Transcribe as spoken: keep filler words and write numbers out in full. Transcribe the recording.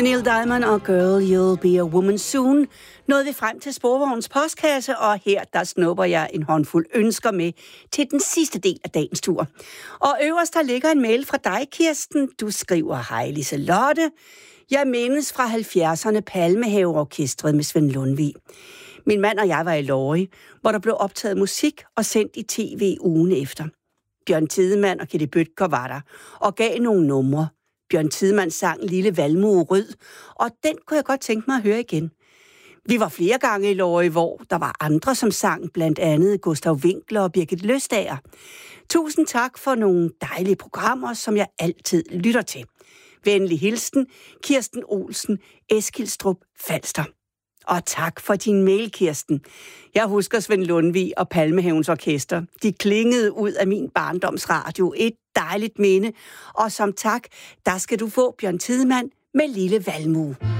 Neil Diamond og Girl, You'll Be a Woman Soon nåede vi frem til Sporvognens postkasse, og her der snupper jeg en håndfuld ønsker med til den sidste del af dagens tur. Og øverst der ligger en mail fra dig, Kirsten. Du skriver: Hej Liselotte. Jeg mindes fra halvfjerdserne Palmehaveorkestret med Svend Lundvig. Min mand og jeg var i Lorry, hvor der blev optaget musik og sendt i tv ugen efter. Bjørn Tidemand og Kitty Bødker var der og gav nogle numre. Bjørn Tidemand sang Lille Valmue Rød, og den kunne jeg godt tænke mig at høre igen. Vi var flere gange i Lorry, hvor der var andre, som sang, blandt andet Gustav Winkler og Birgit Løstager. Tusind tak for nogle dejlige programmer, som jeg altid lytter til. Venlig hilsen, Kirsten Olsen, Eskilstrup, Falster. Og tak for din mail, Kirsten. Jeg husker Svend Lundvig og Palmehavens Orkester. De klingede ud af min barndomsradio. Et dejligt minde. Og som tak, der skal du få Bjørn Tidemand med Lille Valmue.